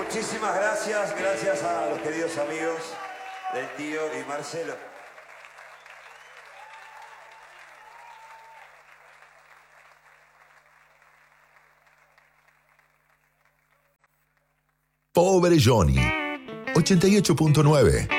Muchísimas gracias, gracias a los queridos amigos del tío y Marcelo. Pobre Johnny, 88.9.